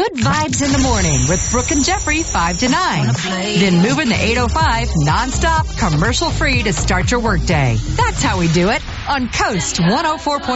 Good vibes in the morning with Brooke and Jeffrey 5 to 9. Then moving the 805 nonstop, commercial free to start your workday. That's how we do it on Coast 104.9.